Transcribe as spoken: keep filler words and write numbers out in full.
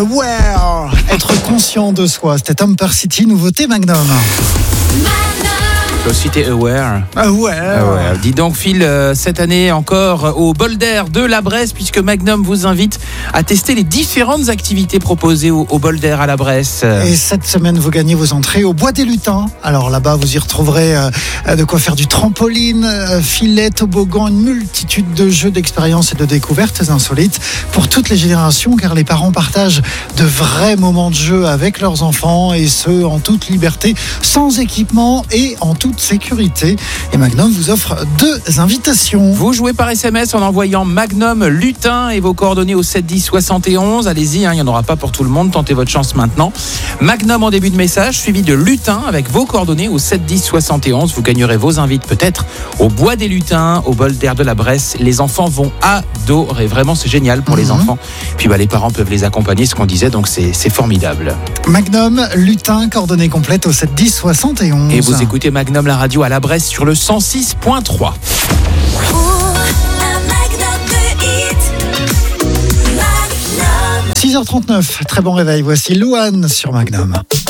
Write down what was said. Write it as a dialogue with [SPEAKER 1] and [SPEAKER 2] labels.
[SPEAKER 1] Aware, être conscient de soi, c'était Amper City, nouveauté Magnum.
[SPEAKER 2] Il faut aussi t'es aware.
[SPEAKER 1] Aware.
[SPEAKER 2] aware. Dis donc Phil, euh, cette année encore au bol d'air de la Bresse, puisque Magnum vous invite à tester les différentes activités proposées au, au bol d'air à la Bresse.
[SPEAKER 1] Et cette semaine, vous gagnez vos entrées au Bois des Lutins. Alors là-bas, vous y retrouverez euh, de quoi faire du trampoline, euh, filet, toboggan, une multitude de jeux, d'expériences et de découvertes insolites pour toutes les générations, car les parents partagent de vrais moments de jeu avec leurs enfants, et ce, en toute liberté, sans équipement et en toute sécurité. Et Magnum vous offre deux invitations.
[SPEAKER 2] Vous jouez par S M S en envoyant Magnum Lutin et vos coordonnées au sept dix soixante et onze. Allez-y, hein, il n'y en aura pas pour tout le monde. Tentez votre chance maintenant. Magnum en début de message, suivi de Lutin avec vos coordonnées au sept dix soixante et onze. Vous gagnerez vos invites peut-être au Bois des Lutins, au bol d'air de la Bresse. Les enfants vont adorer. Vraiment, c'est génial pour mmh. les enfants. Puis bah, les parents peuvent les accompagner, ce qu'on disait, donc c'est, c'est formidable.
[SPEAKER 1] Magnum Lutin, coordonnées complètes au sept dix soixante et onze.
[SPEAKER 2] Et vous écoutez Magnum la radio à la Bresse sur le cent six point trois.
[SPEAKER 1] six heures trente-neuf, très bon réveil, voici Louane sur Magnum.